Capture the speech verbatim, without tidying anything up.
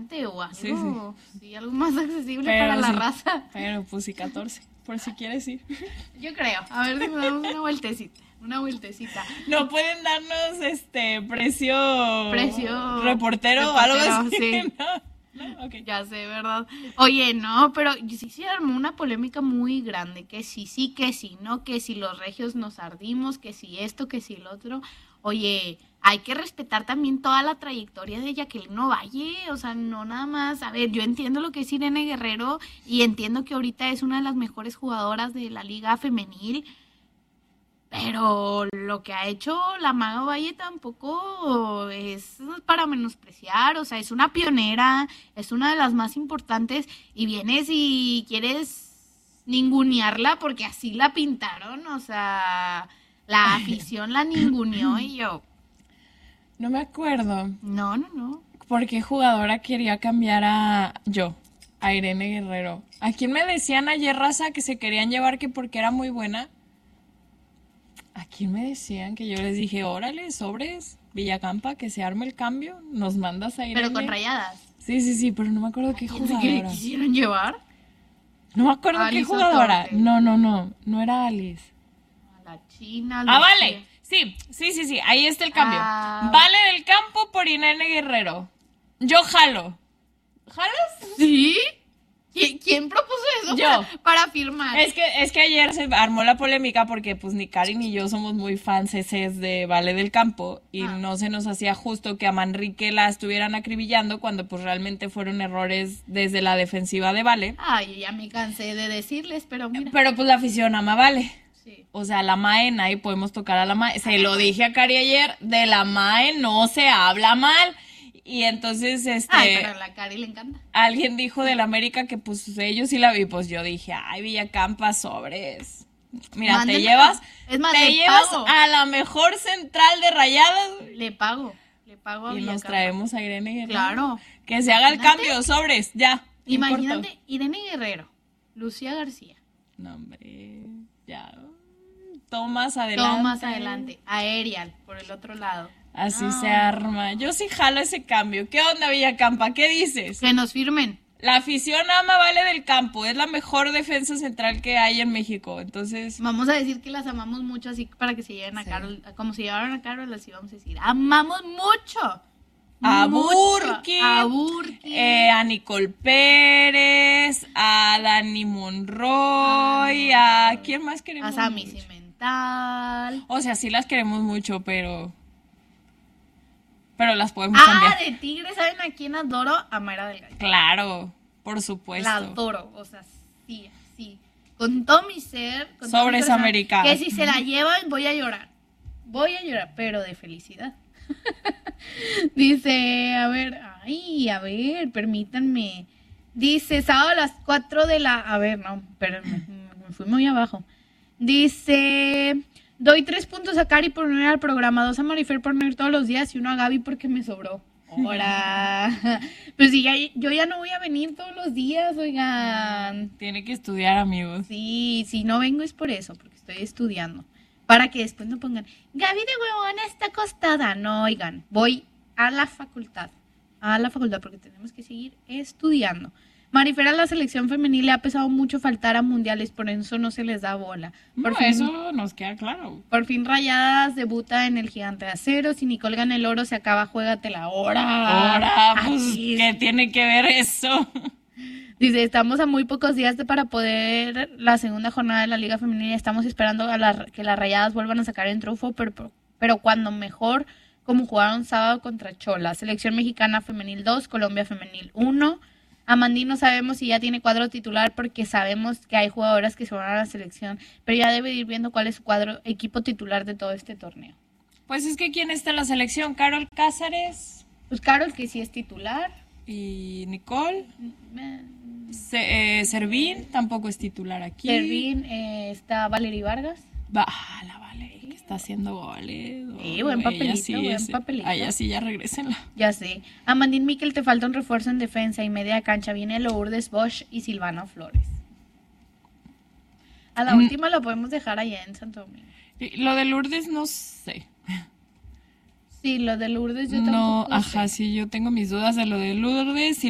estudiante o algo, sí, sí. Sí, algo más accesible Pero para la sí, raza. Pero pues sí, catorce, por si quieres ir. Yo creo. A ver si me damos una vueltecita. Una vueltecita. No pueden darnos este precio. Precio. Reportero o algo así. Sí. No, no, okay. Ya sé, ¿verdad? Oye, no, pero sí se armó una polémica muy grande. Que si sí, que si no, que si los regios nos ardimos, que si esto, que si lo otro. Oye, hay que respetar también toda la trayectoria de Jacqueline Ovalle, o sea, no nada más, a ver, yo entiendo lo que es Irene Guerrero y entiendo que ahorita es una de las mejores jugadoras de la liga femenil, pero lo que ha hecho la Maga Ovalle tampoco es para menospreciar, o sea, es una pionera, es una de las más importantes y vienes y quieres ningunearla porque así la pintaron, o sea, la afición la ninguneó y yo... No me acuerdo. No, no, no. ¿Por qué jugadora quería cambiar a yo, a Irene Guerrero? ¿A quién me decían ayer, raza, que se querían llevar que porque era muy buena? ¿A quién me decían? Que yo les dije, órale, sobres, Villacampa, que se arme el cambio, nos mandas a Irene. Pero con rayadas. Sí, sí, sí, pero no me acuerdo qué ¿Quién se jugadora. quisieron llevar? No me acuerdo Alice qué jugadora. Otorte. No, no, no, no era Alice. A la China. Ah, Lucía. vale. Sí, sí, sí, sí, ahí está el cambio. Ah. Vale del Campo por Irene Guerrero. Yo jalo. ¿Jalas? ¿Sí? ¿Qui- ¿Quién propuso eso Yo. para, para firmar? Es que, es que ayer se armó la polémica porque pues ni Cari ni yo somos muy fans de Vale del Campo y Ah. no se nos hacía justo que a Manrique la estuvieran acribillando cuando pues realmente fueron errores desde la defensiva de Vale. Ay, ya me cansé de decirles, pero mira. Pero pues la afición ama a Vale. Sí. O sea, la Mae, nadie podemos tocar a la Mae. Se lo dije a Cari ayer, de la Mae no se habla mal. Y entonces, este... Ay, pero a la Cari le encanta. alguien dijo del América que pues ellos sí la vi, pues yo dije, ay, Villacampa, sobres. Mira, Mándemela. te llevas, Es más, te le llevas pago. a la mejor central de Rayadas Le pago. Le pago a y nos Villacampa. traemos a Irene Guerrero. Claro. Que se haga el Imagínate. cambio, sobres, ya. no importa. Imagínate, Irene Guerrero, Lucía García. No, hombre, ya. Todo más adelante. Todo más adelante. Aerial, por el otro lado. Así No. se arma. Yo sí jalo ese cambio. ¿Qué onda, Villacampa? ¿Qué dices? Que nos firmen. La afición ama Vale del Campo. Es la mejor defensa central que hay en México. Entonces, Vamos a decir que las amamos mucho, así para que se lleven a Sí. Carol. Como se llevaron a Carol, así vamos a decir. Amamos mucho. a Mucho. Burki, A Burki. eh, a Nicole Pérez, a Dani Monroy, a... ¿quién más queremos a Sammy mucho? Cimental. O sea, sí las queremos mucho, pero... Pero las podemos Ah, cambiar. de Tigre, ¿saben a quién adoro? A Mayra del Gallo. Claro, por supuesto. La adoro, o sea, sí, sí. Con todo mi ser. Con todo mi Sobres corazón, americanos. Que si se la llevan, voy a llorar. Voy a llorar, pero de felicidad. Dice, a ver, ay, a ver, permítanme. Dice, sábado a las cuatro de la... A ver, no, espérenme, me fui muy abajo. Dice, doy tres puntos a Cari por no ir al programa, dos a Marifer por no ir todos los días y uno a Gaby porque me sobró. Ahora, pues sí, ya- yo ya no voy a venir todos los días, oigan. Tiene que estudiar, amigos. Sí, si no vengo es por eso, porque estoy estudiando. Para que después no pongan, Gaby de huevona está acostada. No, oigan, voy a la facultad. A la facultad, porque tenemos que seguir estudiando. Marifer, a la selección femenil le ha pesado mucho faltar a mundiales, por eso no se les da bola. Por No, fin, eso nos queda claro. por fin Rayadas debuta en el Gigante de Acero. Si Nicole gana el oro, se acaba, juégatela ahora. Ahora, pues, Así es. ¿qué tiene que ver eso? Dice, estamos a muy pocos días de para poder la segunda jornada de la Liga Femenina. Estamos esperando a la- que las Rayadas vuelvan a sacar el trufo, pero, pero cuando mejor, como jugaron sábado contra Chola. Selección Mexicana Femenil dos, Colombia Femenil uno. Amandí no sabemos si ya tiene cuadro titular porque sabemos que hay jugadoras que se van a la selección, pero ya debe ir viendo cuál es su cuadro, equipo titular de todo este torneo. Pues es que ¿quién está en la selección? Carol Cáceres Pues Carol, que sí es titular. y Nicole. Eh, Se, eh, Servín tampoco es titular aquí. Servín, eh, está Valerie Vargas. Va, ah, la Vale, que está haciendo goles. Sí, buen Ella papelito, sí buen es- papelito. a ella sí ya regrésenla. Ya sé. Amandín Miquel, te falta un refuerzo en defensa y media cancha. Viene Lourdes Bosch y Silvana Flores. A la Mm. última la podemos dejar allá en Santo Domingo. Y lo de Lourdes no sé. Sí, lo de Lourdes yo No, tampoco sé. ajá, sí, yo tengo mis dudas de lo de Lourdes.